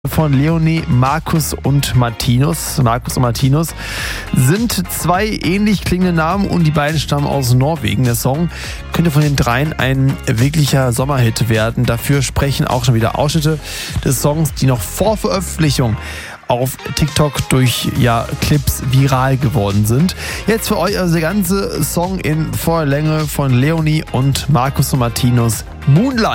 Von Leonie, Markus und Martinus. Markus und Martinus sind zwei ähnlich klingende Namen und die beiden stammen aus Norwegen. Der Song könnte von den dreien ein wirklicher Sommerhit werden. Dafür sprechen auch schon wieder Ausschnitte des Songs, die noch vor Veröffentlichung auf TikTok durch Clips viral geworden sind. Jetzt für euch also der ganze Song in voller Länge von Leonie und Markus und Martinus, Moonlight.